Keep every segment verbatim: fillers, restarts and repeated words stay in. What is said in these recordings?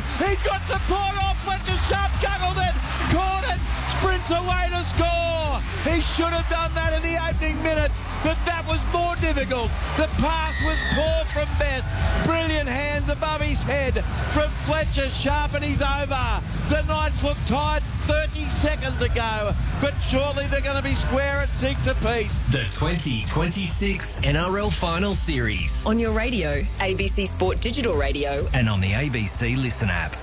He's got support off. Fletcher Sharp juggled it. Caught it. Sprints away to score. He should have done that in the opening minutes, but that was more difficult. The pass was poor from Best. Brilliant hands above his head from Fletcher Sharp, and he's over. The Knights look tied thirty seconds ago, but surely they're going to be square at six apiece. The twenty twenty-six N R L Final Series. On your radio, A B C Sport Digital Radio. And on the A B C Listen app.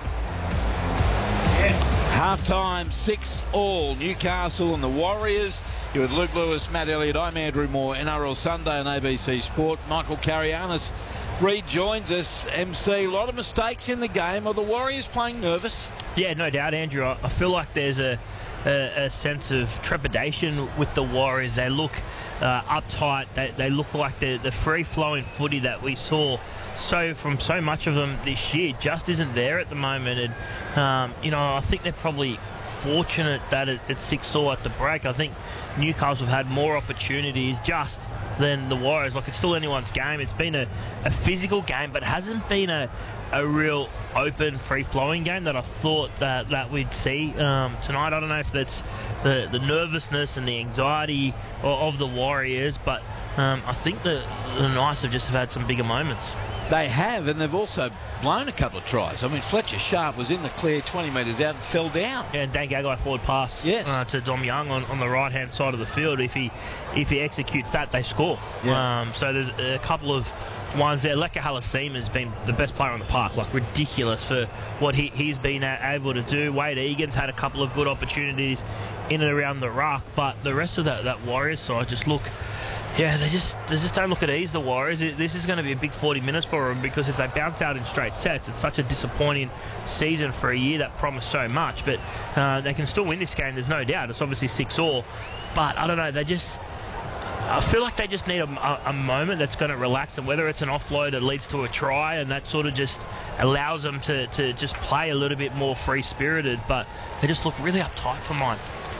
Yes. Half-time, six all. Newcastle and the Warriors. You're with Luke Lewis, Matt Elliott. I'm Andrew Moore. N R L Sunday on A B C Sport. Michael Carianis rejoins us. M C, a lot of mistakes in the game. Are the Warriors playing nervous? Yeah, no doubt, Andrew. I feel like there's a, a, a sense of trepidation with the Warriors. They look uh, uptight. They, they look like the, the free-flowing footy that we saw so from so much of them this year just isn't there at the moment. And, um, you know, I think they're probably fortunate that it, it's six all at the break. I think Newcastle have had more opportunities just than the Warriors. Like, it's still anyone's game. It's been a, a physical game, but hasn't been a, a real open, free-flowing game that I thought that, that we'd see um, tonight. I don't know if that's the, the nervousness and the anxiety of, of the Warriors, but um, I think the, the Knights have just had some bigger moments. They have, and they've also blown a couple of tries. I mean, Fletcher Sharp was in the clear twenty metres out and fell down. Yeah, and Dan Gagai forward pass yes. uh, to Dom Young on, on the right-hand side of the field. If he if he executes that, they score. Yeah. Um, so there's a couple of ones there. Leka Halasima has been the best player on the park, like ridiculous for what he, he's been able to do. Wade Egan's had a couple of good opportunities in and around the ruck, but the rest of that, that Warriors side just look... Yeah, they just they just don't look at ease, the Warriors. This is going to be a big forty minutes for them, because if they bounce out in straight sets, it's such a disappointing season for a year that promised so much. But uh, they can still win this game, there's no doubt. It's obviously six all. But I don't know, they just... I feel like they just need a, a, a moment that's going to relax them, whether it's an offload that leads to a try, and that sort of just allows them to, to just play a little bit more free-spirited. But they just look really uptight for mine.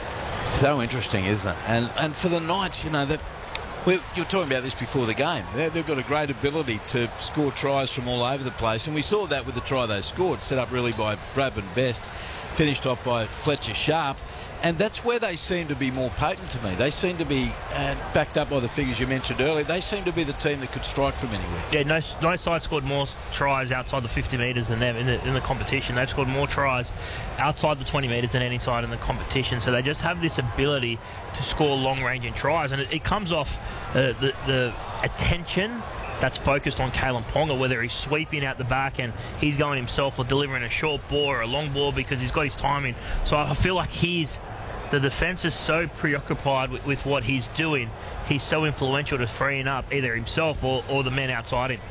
So interesting, isn't it? And, and for the Knights, you know, that... Well, you were talking about this before the game. They've got a great ability to score tries from all over the place, and we saw that with the try they scored, set up really by Bradman Best, finished off by Fletcher Sharp, and that's where they seem to be more potent to me. They seem to be, uh, backed up by the figures you mentioned earlier, they seem to be the team that could strike from anywhere. Yeah, no, no side scored more tries outside the fifty metres than them in the, in the competition. They've scored more tries outside the twenty metres than any side in the competition. So they just have this ability to score long-ranging tries, and it, it comes off uh, the, the attention that's focused on Kalen Ponga, whether he's sweeping out the back and he's going himself, or delivering a short ball or a long ball because he's got his timing. So I feel like he's... The defence is so preoccupied with, with what he's doing. He's so influential to freeing up either himself or, or the men outside him.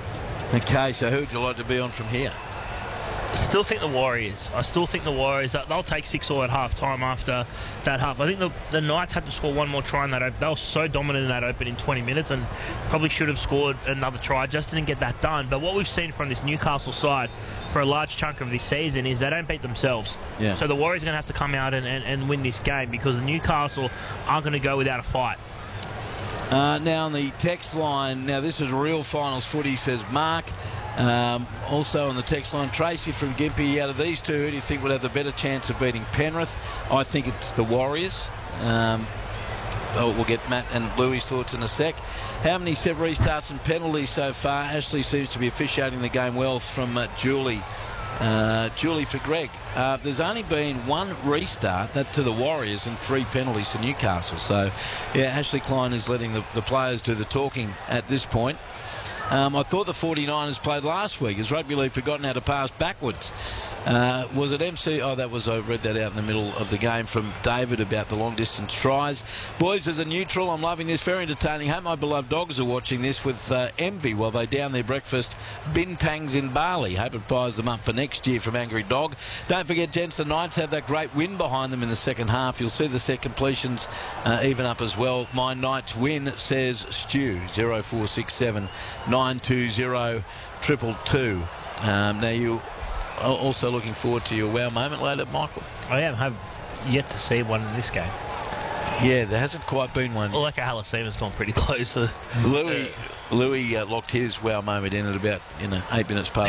Okay, so who would you like to be on from here? I still think the Warriors. I still think the Warriors, that they'll take six all at half time after that half. I think the, the Knights had to score one more try in that open. They were so dominant in that open in twenty minutes, and probably should have scored another try. Just didn't get that done. But what we've seen from this Newcastle side for a large chunk of this season is they don't beat themselves. Yeah. So the Warriors are going to have to come out and, and, and win this game, because the Newcastle aren't going to go without a fight. Uh, now on the text line, now this is real finals footy, says Mark. Um, also on the text line, Tracy from Gympie, out of these two, who do you think would have the better chance of beating Penrith? I think it's the Warriors. Um, oh, we'll get Matt and Louis' thoughts in a sec. How many set restarts and penalties so far? Ashley seems to be officiating the game well, from uh, Julie. Uh, Julie for Greg. Uh, there's only been one restart, that to the Warriors, and three penalties to Newcastle. So, yeah, Ashley Klein is letting the, the players do the talking at this point. Um, I thought the forty-niners played last week. Has rugby league forgotten how to pass backwards? Uh, was it M C? Oh, that was, I read that out in the middle of the game from David about the long distance tries. Boys, as a neutral, I'm loving this. Very entertaining. Hope my beloved dogs are watching this with uh, envy while they down their breakfast bintangs in Bali. Hope it fires them up for next year from Angry Dog. Don't forget, gents, the Knights have that great win behind them in the second half. You'll see the set completions uh, even up as well. My Knights win, says Stu. zero four six seven nine two zero triple two. Um, now you also looking forward to your wow moment later, Michael? I am. Have yet to see one in this game. Yeah, there hasn't quite been one. Well, like a Halasima's gone pretty close. So. Louis, Louis uh, locked his wow moment in at about, you know, eight minutes past